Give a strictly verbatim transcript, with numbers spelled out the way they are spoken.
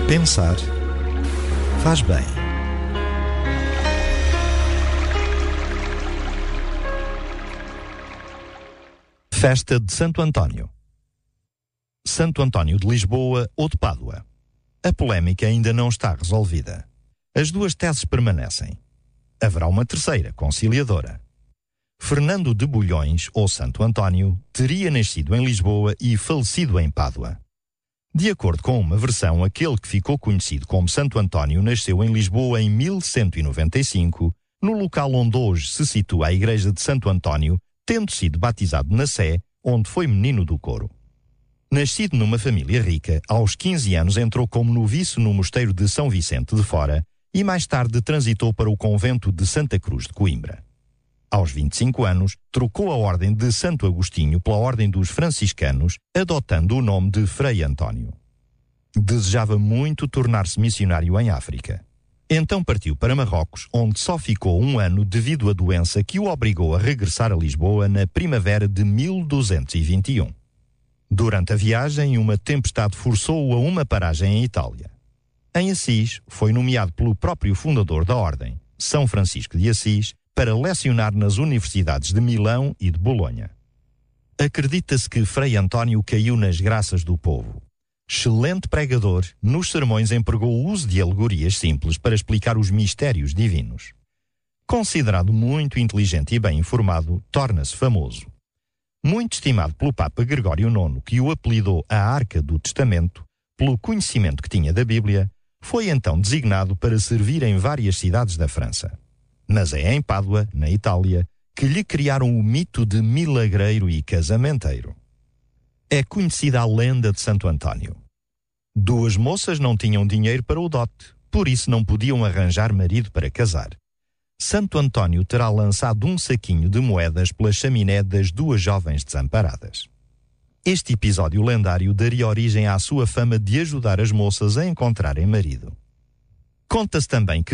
Pensar faz bem. Festa de Santo António. Santo António de Lisboa ou de Pádua. A polémica ainda não está resolvida. As duas teses permanecem. Haverá uma terceira, conciliadora. Fernando de Bulhões, ou Santo António, teria nascido em Lisboa e falecido em Pádua. De acordo com uma versão, aquele que ficou conhecido como Santo António nasceu em Lisboa em mil cento e noventa e cinco, no local onde hoje se situa a igreja de Santo António, tendo sido batizado na Sé, onde foi menino do coro. Nascido numa família rica, aos quinze anos entrou como noviço no mosteiro de São Vicente de Fora e mais tarde transitou para o convento de Santa Cruz de Coimbra. Aos vinte e cinco anos, trocou a ordem de Santo Agostinho pela ordem dos franciscanos, adotando o nome de Frei António. Desejava muito tornar-se missionário em África. Então partiu para Marrocos, onde só ficou um ano devido à doença que o obrigou a regressar a Lisboa na primavera de mil duzentos e vinte e um. Durante a viagem, uma tempestade forçou-o a uma paragem em Itália. Em Assis, foi nomeado pelo próprio fundador da ordem, São Francisco de Assis, para lecionar nas universidades de Milão e de Bolonha. Acredita-se que Frei António caiu nas graças do povo. Excelente pregador, nos sermões empregou o uso de alegorias simples para explicar os mistérios divinos. Considerado muito inteligente e bem informado, torna-se famoso. Muito estimado pelo Papa Gregório nono, que o apelidou a Arca do Testamento, pelo conhecimento que tinha da Bíblia, foi então designado para servir em várias cidades da França. Mas é em Pádua, na Itália, que lhe criaram o mito de milagreiro e casamenteiro. É conhecida a lenda de Santo António. Duas moças não tinham dinheiro para o dote, por isso não podiam arranjar marido para casar. Santo António terá lançado um saquinho de moedas pela chaminé das duas jovens desamparadas. Este episódio lendário daria origem à sua fama de ajudar as moças a encontrarem marido. Conta-se também que